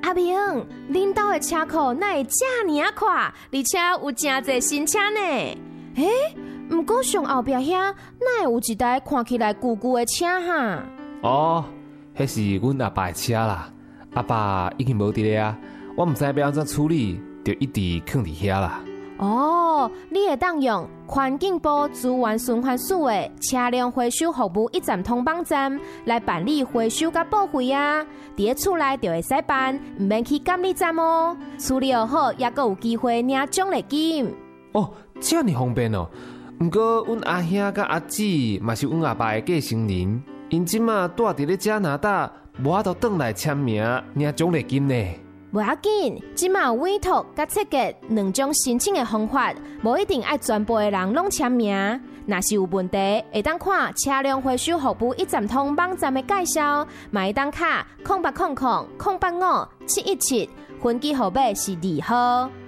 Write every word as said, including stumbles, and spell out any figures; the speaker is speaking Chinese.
阿明，恁兜的车库哪会遮尔啊快，而且有真侪新车呢？诶，毋过上后壁遐哪会有一台看起来旧旧的车哈？ 哦，迄是阮阿爸的车啦，阿爸已经无伫咧啊，我毋知要安怎处理，就一直放伫遐啦。 哦，你会当用环境部资源循环署的车辆回收服务一站通网站来办理回收甲报废啊！伫咧厝内就会使办，毋免去监理站哦。处理好，也阁有机会领奖励金。 哦，这么方便哦！毋过阮阿兄甲阿姊嘛是阮阿爸的继承人，因即马住伫咧加拿大，无法度转来签名领奖励金呢。 无要紧，即马有委托甲设计两种申请的方法，无一定爱全部的人拢签名。若是有问题，会当看车辆回收服务一站通网站的介绍，嘛会当卡空八空空空八五七一七，分机号码是二号。